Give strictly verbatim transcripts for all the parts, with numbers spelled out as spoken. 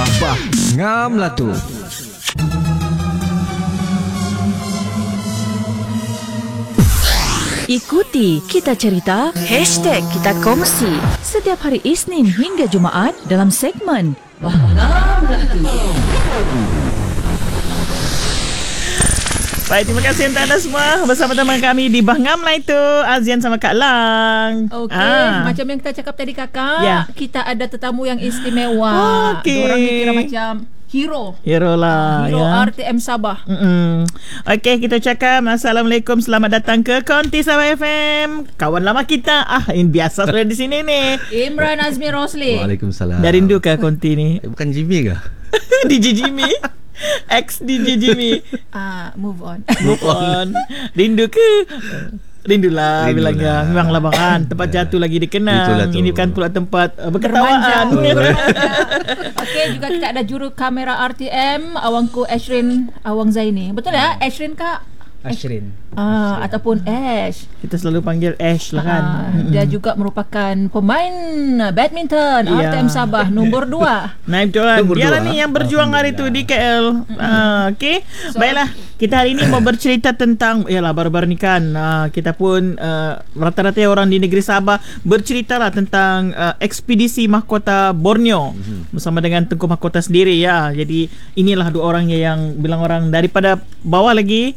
Bah, bah, ngam lah tu. Ikuti Kita Cerita, hashtag Kita Kongsi setiap hari Isnin hingga Jumaat dalam segmen Bahangam Lah Tu. Baik, terima kasih untuk anda semua bersama teman kami di Bahangam Lah Itu, Azian sama Kak Lang. Okey, Ah. macam yang kita cakap tadi kakak, Ya. kita ada tetamu yang istimewa. Okey. Diorang dikira macam hero. Hero lah. Hero ya. R T M Sabah. Mm-mm. Okey, kita cakap Assalamualaikum, selamat datang ke Konti Sabah F M. Kawan lama kita. Ah, ini biasa sudah di sini ni. Imran Azmi Rosli. Waalaikumsalam. Dah rindu ke Konti ni? Eh, bukan Jimmy ke? D J Jimmy. Ex D J Jimmy. Ah, move on. Move on. Rindu ke? Rindulah, Rindulah. bilangnya. Memanglah bahkan tempat Ya. jatuh lagi dikenang. Itulah tu. Ini kan pula tempat uh, Bermanja. berketawaan. Okey, juga kita ada juru kamera R T M, awangku Ashrin Awang Zaini. Betul ya? Ashrin Kak? Ashrin. Ah, ataupun Ash. Kita selalu panggil Ash lah kan. Ah, dia juga merupakan pemain badminton Ya. R T M Sabah nombor dua. Naib tuan. Nombor Dialah dua. ni yang berjuang hari tu di K L. Ah, okey. So- Baiklah, kita hari ini mau bercerita tentang yalah baru-baru ni kan ah, kita pun ah, rata-rata orang di negeri Sabah berceritalah tentang ah, ekspedisi mahkota Borneo bersama dengan Tengku Mahkota sendiri ya. Jadi inilah dua orang yang bilang orang daripada bawah lagi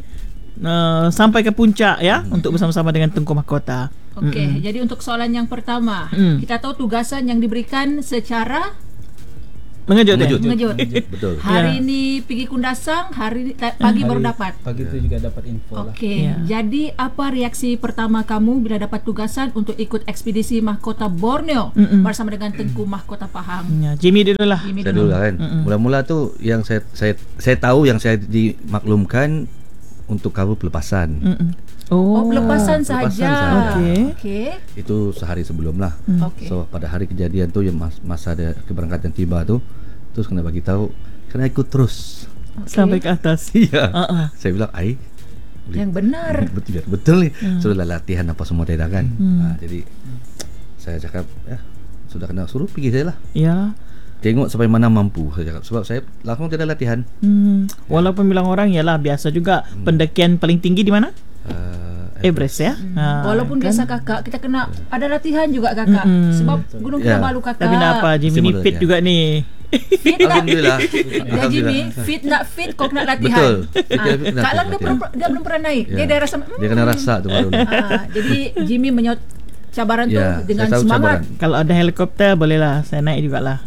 uh, sampai ke puncak ya untuk bersama-sama dengan Tengku Mahkota. Okey, jadi untuk soalan yang pertama, Mm. kita tahu tugasan yang diberikan secara Mengejut, Mengejut. eh? mengejut. Betul. Hari Ya. ini pergi Kundasang, hari ni ta- pagi baru dapat. Pagi tu juga dapat info lah. Okey, Ya. jadi apa reaksi pertama kamu bila dapat tugasan untuk ikut ekspedisi mahkota Borneo Mm-mm. bersama dengan Tengku Mahkota Pahang? Ya, Jimmy dulu lah. Jimmy Saya dulu. dulu lah kan. Mm-mm. Mula-mula tu yang saya saya saya tahu yang saya dimaklumkan untuk cover pelepasan. Mm-mm. Oh, pelepasan pelepasan saja. sahaja. Okey. Okey. Itu sehari sebelum lah. Okey. So pada hari kejadian tu yang mas- masa ada keberangkatan tiba tu, terus kena bagi tahu kena ikut terus. Sampai ke atas. Iya. Ah, ah. Saya bilang, "Ai, boleh- Yang benar. betul betul ni." Hmm. Sudah lah latihan apa semua tidak kan. Hmm. Ah, jadi saya cakap, ya sudah kena suruh pergi saya lah. Ya. Tengok sampai mana mampu saya cakap. Sebab saya langsung tidak latihan. Hmm. Walaupun bilang orang yalah biasa juga pendakian paling tinggi di mana? Uh, Everest ya. Ha, Walaupun kan? biasa kakak, kita kena ada latihan juga kakak. Mm-mm. Sebab Gunung Ya. Kinabalu kakak. Tapi nak apa Jimmy ni Similar, fit ya. juga ni. Fit tak? Alhamdulillah. Ya Jimmy, fit nak fit kau kena latihan. Betul. Fit Ah, nak fit, nak Kak Lang dia latihan. belum dia belum pernah naik. Dia Ya. dah rasa Dia kena rasa tu baru. Ah, jadi Jimmy menyot cabaran tu Ya, dengan saya tahu semangat. cabaran. Kalau ada helikopter bolehlah saya naik jugalah.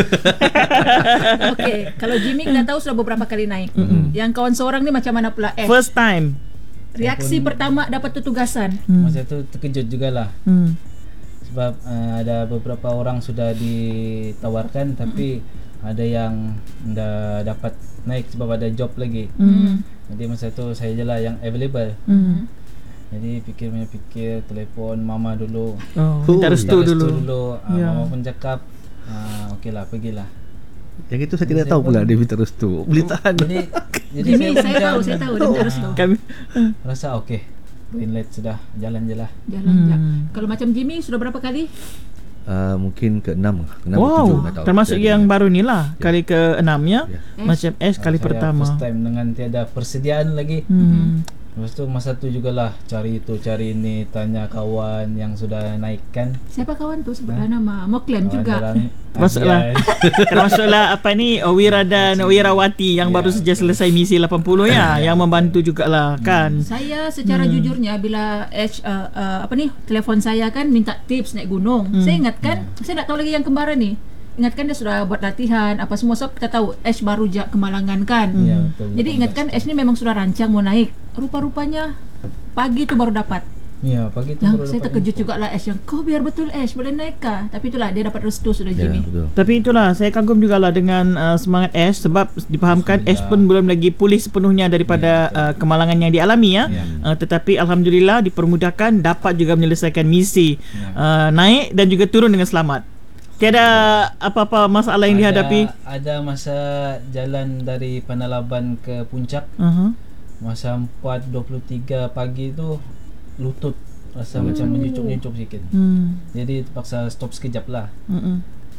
Okey, kalau Jimmy kita tahu sudah beberapa kali naik. Yang kawan seorang ni macam mana pula eh? First time. Reaksi pertama dapat tugasan. Hmm. Masa tu terkejut jugalah. Hmm. Sebab uh, ada beberapa orang sudah ditawarkan tapi ada yang dah dapat naik sebab ada job lagi. Hmm. Jadi masa tu saya je lah yang available. Hmm. Jadi fikir punya fikir, telefon mama dulu. Oh, Oh, minta restu Minta restu dulu. dulu. Uh, Ya. Mama pun cakap uh, okeylah pergilah. Yang itu saya tidak Saya tahu pun- pula dia minta restu. Boleh tahan. Jadi jadi Jimmy, pun saya tahu, macam saya tahu dia minta restu. Kami rasa okey. Green light sudah, jalan je lah. Jalan Hmm. je. Kalau macam Jimmy sudah berapa kali? Uh, mungkin ke enam ke enam ke wow, tujuh tak tahu. termasuk Saya yang dengar. baru ni lah. Ya. Kali ke enam ya. Ya. Macam S kali Saya pertama. first time dengan tiada persediaan lagi. Hmm. Lepas tu masa tu jugalah cari itu cari ini, tanya kawan yang sudah naikkan. Siapa kawan tu sebutlah nama? Mau claim juga. Masuklah. Termasuklah apa ni Owira dan Owirawati yang Ya, baru saja betul. selesai misi lapan puluh ya, yang membantu jugalah kan. Saya secara Hmm. jujurnya bila H uh, uh, apa ni telefon saya kan minta tips naik gunung. Hmm. Saya ingatkan, saya tak tahu lagi yang kembaran ni. Ingatkan dia sudah buat latihan apa semua, sebab kita tahu Ash baru jak ke Malangan kan. Ya, betul, Jadi betul. ingatkan Ash ni memang sudah rancang mau naik. Rupa-rupanya pagi tu baru dapat. Ya, pagi tu Yang baru saya dapat terkejut info. juga lah Ash yang kau biar betul Ash boleh naik kah? Tapi itulah dia dapat restu sudah Ya, Jimmy. betul. Tapi itulah saya kagum jugalah dengan uh, semangat Ash sebab dipahamkan Ash pun belum lagi pulih sepenuhnya daripada Ya, uh, kemalangan yang dialami ya. Ya. Uh, tetapi alhamdulillah dipermudahkan dapat juga menyelesaikan misi Ya. uh, naik dan juga turun dengan selamat. Tiada apa-apa masalah yang Ada- dihadapi. Ada masa jalan dari Panalaban ke puncak, Uh-huh. masa empat dua puluh tiga pagi tu lutut rasa macam menyucup-nyucup sikit. Hmm. Jadi terpaksa stop sekejap lah. Mm-mm.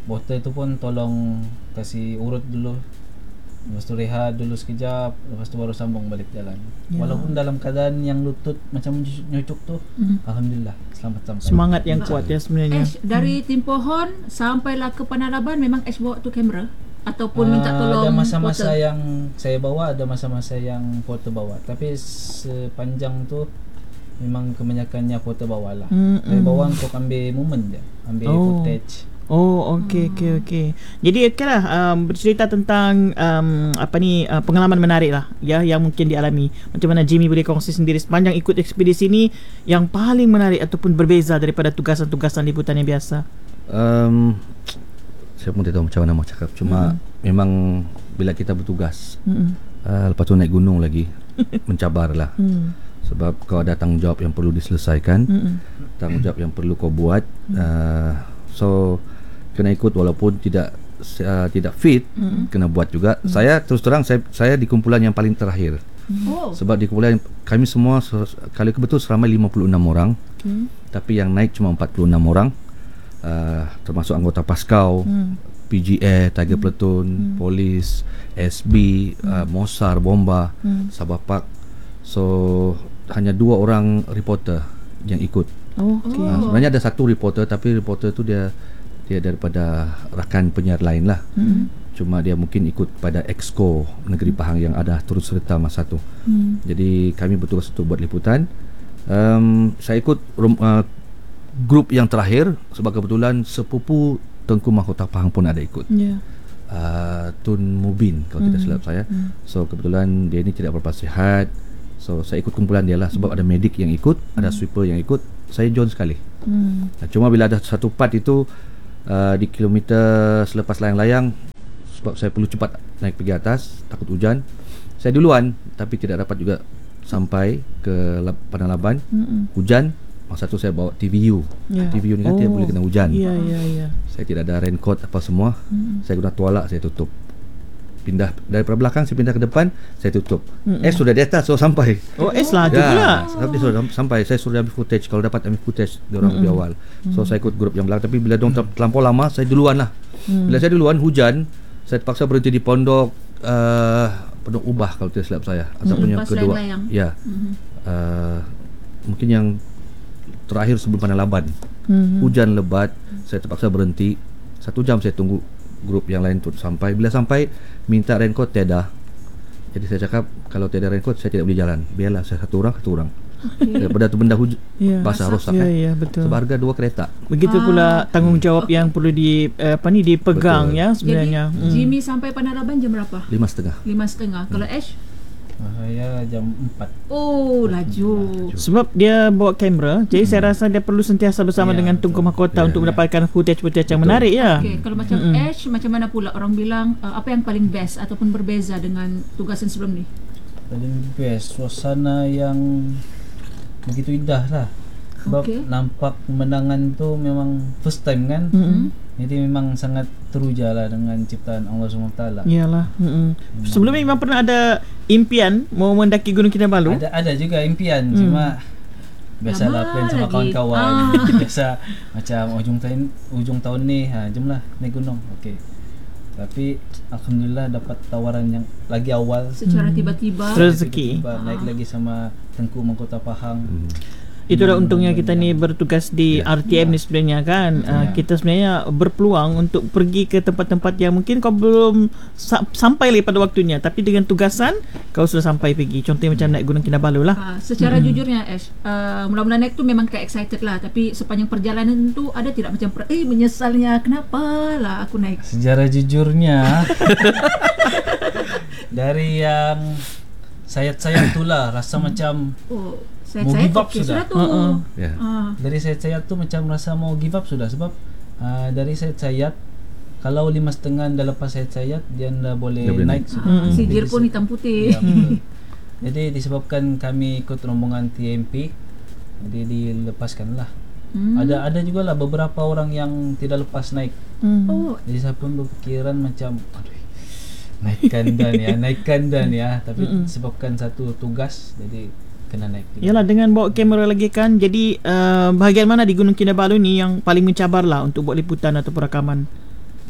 porter itu pun tolong kasih urut dulu, lepas tu rehat dulu sekejap, lepas tu baru sambung balik jalan. Ya. Walaupun dalam keadaan yang lutut macam nyucuk tu, Mhm. alhamdulillah selamat sampai. Semangat yang kuat ya sebenarnya. Ash dari Timpohon sampailah ke Panalaban memang Ash bawa tu kamera ataupun minta Ah, tolong ada masa-masa porter? yang saya bawa, ada masa-masa yang porter bawa. Tapi sepanjang tu memang kebanyakannya porter bawa lah. Mm-mm. Saya bawa untuk ambil moment je, ambil Oh. footage. Oh, okey okey okey. Jadi okeylah um, bercerita tentang um, apa ni uh, pengalaman menarik lah ya yang mungkin dialami. Macam mana Jimmy boleh kongsi sendiri sepanjang ikut ekspedisi ni yang paling menarik ataupun berbeza daripada tugasan-tugasan liputan yang biasa. Um, saya pun tidak tahu macam mana mau cakap. Cuma Hmm. memang bila kita bertugas, Hmm. uh, lepas tu naik gunung lagi, mencabar lah. Hmm. Sebab kau ada tanggungjawab yang perlu diselesaikan, Hmm. tanggungjawab yang perlu kau buat. Uh, so kena ikut walaupun tidak uh, tidak fit, Mm. kena buat juga. Saya terus terang saya saya di kumpulan yang paling terakhir. Oh. Sebab di kumpulan kami semua se- kalau betul seramai lima puluh enam orang, Okay. tapi yang naik cuma empat puluh enam orang. Uh, termasuk anggota Paskau, Hmm. P G A, Tiger Platoon, Polis, S B, uh, Mosar, Bomba, Hmm. Sabah Park. So hanya dua orang reporter yang ikut. Oh, okey. Uh, sebenarnya ada satu reporter, tapi reporter tu dia dia daripada rakan penyiar lain lah. Hmm. Cuma dia mungkin ikut pada Exco Negeri Pahang yang ada turut serta masa tu. Hmm. Jadi kami bertugas untuk buat liputan. Um, saya ikut rum, uh, grup yang terakhir sebab kebetulan sepupu Tengku Mahkota Pahang pun ada ikut. Ya. Uh, Tun Mubin kalau tidak silap saya. So kebetulan dia ni tidak berapa sihat. So saya ikut kumpulan dia lah sebab ada medik yang ikut, ada sweeper yang ikut. Saya join sekali. Hmm. Nah, cuma bila ada satu part itu uh, di kilometer selepas layang-layang, sebab saya perlu cepat naik pergi atas, takut hujan, saya duluan tapi tidak dapat juga sampai ke Lab- Panalaban. Hmm. Hujan, masa tu saya bawa T V U. Ya. T V U ni kan dia boleh kena hujan. Ya ya ya. Saya tidak ada raincoat apa semua. Hmm. Saya guna tualak, saya tutup. Pindah daripada belakang saya pindah ke depan, saya tutup. Mm-mm. Eh sudah di atas, so sampai. Oh, es laju pula. Sampai sudah sampai. Saya suruh ambil footage. Kalau dapat ambil footage dia orang lebih awal. So saya ikut grup yang belakang. Tapi bila dia terlampau lama, saya duluan lah. Mm. Bila saya duluan hujan, saya terpaksa berhenti di pondok uh, pondok Ubah kalau tidak silap saya. Ataupun yang Lepas kedua. layang-layang. Ya. Mhm. Uh, mungkin yang terakhir sebelum Panalaban. Hmm. Hujan lebat, saya terpaksa berhenti. Satu jam saya tunggu grup yang lain untuk sampai. Bila sampai, minta raincoat tiada. Jadi saya cakap, kalau tiada raincoat saya tidak boleh jalan. Biarlah saya satu orang, satu orang. Daripada tu benda hujan Ya. basah rosak. Ya kan. ya betul. Sebab harga dua kereta. Begitu Ah. pula tanggungjawab yang perlu di eh, apa ni dipegang Betul. ya Jadi sebenarnya. Hmm. Jimmy sampai Panalaban jam berapa? Lima setengah. Lima setengah. Kalau Ash? Saya jam empat. Oh, laju. Sebab dia bawa kamera, jadi saya rasa dia perlu sentiasa bersama Ya, dengan Tunku betul. Mahkota Ya, untuk ya. mendapatkan footage-footage yang Betul. menarik ya. Okey, kalau macam Mm-mm. Ash, macam mana pula orang bilang uh, apa yang paling best ataupun berbeza dengan tugasan sebelum ni? Paling best suasana yang begitu indah lah. Sebab Okey. nampak pemandangan tu memang first time kan. Mm-mm. Jadi memang sangat teruja lah dengan ciptaan Allah subhanahu wa taala. Iyalah. Mm-mm. Sebelum ni memang pernah ada impian mau mendaki Gunung Kinabalu. Ada ada juga impian, Hmm. cuma biasalah Lama plan sama lagi. kawan-kawan. Ah. Biasa macam ujung tahun ujung tahun ni, ha jomlah naik gunung. Okey. Tapi alhamdulillah dapat tawaran yang lagi awal. Secara tiba-tiba. Rezeki. Tiba-tiba naik lagi sama Tengku Mahkota Pahang. Hmm. Itulah untungnya kita ni bertugas di R T M ni sebenarnya kan. Uh, kita sebenarnya berpeluang untuk pergi ke tempat-tempat yang mungkin kau belum sa- sampai lagi pada waktunya, tapi dengan tugasan kau sudah sampai pergi. Contohnya macam naik Gunung Kinabalu lah. Uh, secara hmm. jujurnya Ash, uh, mula-mula naik tu memang kayak excited lah, tapi sepanjang perjalanan tu ada tidak macam eh menyesalnya kenapa lah aku naik. Sejarah jujurnya dari yang sayat-sayat tu lah rasa macam Oh, saya Mau saya give up okey sudah. sudah tu. Uh-uh. Ya. Ah. dari sayat-sayat tu macam rasa mau give up sudah sebab uh, dari sayat-sayat kalau lima setengah dah lepas sayat-sayat dia dah boleh Dia boleh naik naik. sudah. Mm-mm. Si Jadi gear pun dis- hitam putih. Ya, betul. Jadi disebabkan kami ikut rombongan T M P, jadi dilepaskan lah. Hmm. Ada ada juga lah beberapa orang yang tidak lepas naik. Hmm. Oh, Jadi saya pun berpikiran macam aduh naikkan dan ya, naikkan dan ya. Tapi Mm-mm. sebabkan satu tugas jadi kena naik juga. Yalah, dengan bawa kamera lagi kan. Jadi uh, bahagian mana di Gunung Kinabalu ni yang paling mencabar lah untuk buat liputan atau perakaman?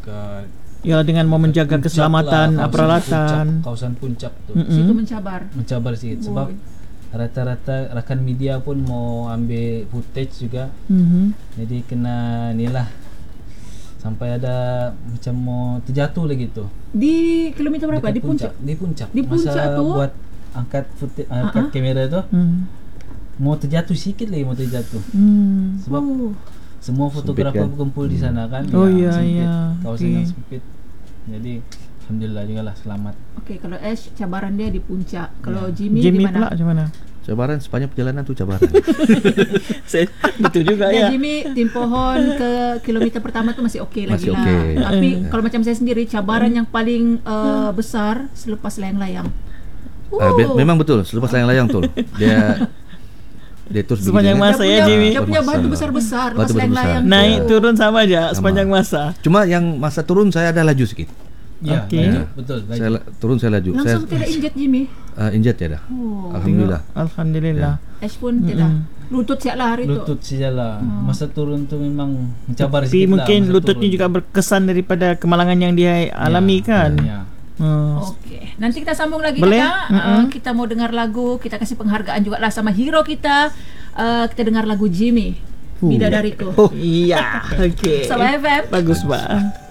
ke Ya, dengan mau menjaga puncak keselamatan lah, kawasan peralatan. puncak, kawasan puncak tuh. Mm-mm. Situ mencabar. Mencabar sedikit sebab Oh. rata-rata rakan media pun mau ambil footage juga. Mhm. Jadi kena inilah sampai ada macam mau terjatuh lagi tuh. Di kilometer berapa? Dekat Di puncak. Di puncak. Di puncak Masa tuh? buat angkat footage, angkat Ah-ah. kamera tuh Hmm. mau terjatuh sedikit lagi mau terjatuh. Hmm. Sebab Oh. semua fotografer kan? berkumpul di sana kan. Oh, iya, sempit, iya. Kawasan Okey. yang sempit. Jadi alhamdulillah juga lah selamat. Okey, kalau Ash cabaran dia di puncak. Kalau Ya. Jimmy, Jimmy di pula mana? macam mana? Cabaran sepanjang perjalanan tu cabaran. Saya betul juga Ya, ya. Jimmy tim pohon ke kilometer pertama tu masih okey lagi Masih lah. okey. Tapi Hmm. kalau macam saya sendiri, cabaran yang paling uh, besar selepas layang-layang. Ah, be- Oh. memang betul selepas layang-layang tu dia dia terus Sepanjang begini, masa Dia ya, punya- Jimmy. Dia punya batu Bermasa. besar-besar Batu lepas besar-besar. layang-layang. Naik Oh. turun sama aja Sama. sepanjang masa. Cuma yang masa turun saya ada laju sikit. Ya, Okey. laju, betul. Laju. Saya la- turun saya laju. Langsung saya tidak injet Jimmy. uh, injet ya dah. Oh. Alhamdulillah. Alhamdulillah. Ash pun tidak. Lutut siap lah hari tu. Lutut sajalah. Masa turun tu memang mencabar Tapi sikit lah. mungkin masa lututnya turun. juga berkesan daripada kemalangan yang dia alami Ya, kan. Ya. Hmm. Okey, nanti kita sambung lagi Boleh? kakak. Mm-mm. Uh, kita mau dengar lagu, kita kasih penghargaan juga lah sama hero kita. Uh, kita dengar lagu Jimmy, Bidadariku. Oh iya. Okey. Sama F M. Bagus, Pak.